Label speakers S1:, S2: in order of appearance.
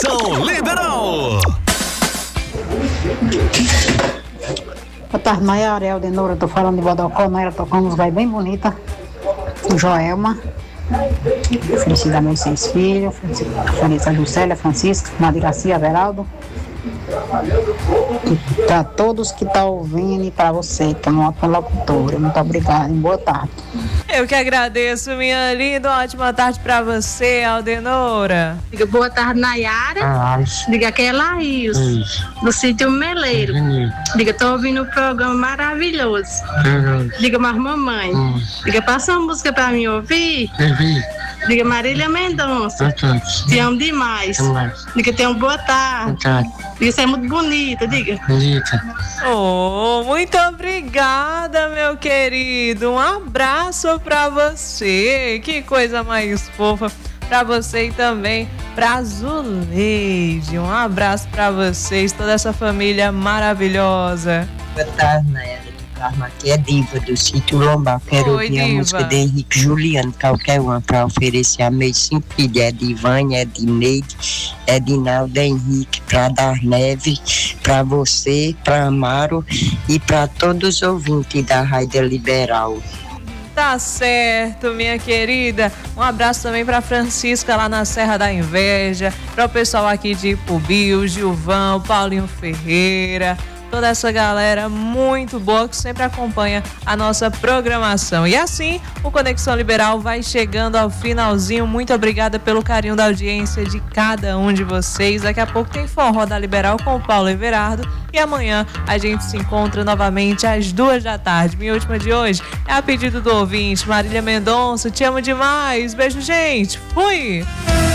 S1: Conexão Liberal.
S2: Boa tarde, Maiara, é Aldenora, tô falando de Bodocó, Maiara tocando uns vai bem bonita. Joelma, felicidade a meus 6 filhos, feliz a Juscelia, Francisca, Madiracia, Veraldo. E para todos que estão ouvindo e para você, que é uma ótima locutora. Muito obrigada e boa tarde.
S3: Eu que agradeço, minha linda. Uma ótima tarde pra você, Aldenora.
S4: Diga boa tarde, Nayara. Diga aqui é Laís, do sítio Meleiro. Diga, tô ouvindo um programa maravilhoso. Diga, mas mamãe. Diga, passa uma música pra mim ouvir. Diga, Marília Mendonça. Te amo demais. Diga, tenha uma boa tarde. Diga, você é muito bonita, diga.
S3: Oh, muito obrigada, meu querido. Um abraço pra você. Que coisa mais fofa. Pra você e também pra Zuleide. Um abraço pra vocês, toda essa família maravilhosa.
S5: Boa tarde, Nayara. Aqui é Diva do sítio Lombar. Quero ouvir
S3: Diva.
S5: A música de Henrique Juliano, qualquer uma, para oferecer a meus 5 filhos. É de Ivânia, é de Neide, é de Naldo Henrique, para dar neve, para você, para Amaro e para todos os ouvintes da Rádio Liberal.
S3: Tá certo, minha querida. Um abraço também pra Francisca lá na Serra da Inveja, para o pessoal aqui de Ipubi, o Gilvão, o Paulinho Ferreira, toda essa galera muito boa que sempre acompanha a nossa programação. E assim, o Conexão Liberal vai chegando ao finalzinho. Muito obrigada pelo carinho da audiência de cada um de vocês. Daqui a pouco tem Forró da Liberal com o Paulo Everardo. E amanhã a gente se encontra novamente às 14h. Minha última de hoje é a pedido do ouvinte, Marília Mendonça. Te amo demais. Beijo, gente. Fui!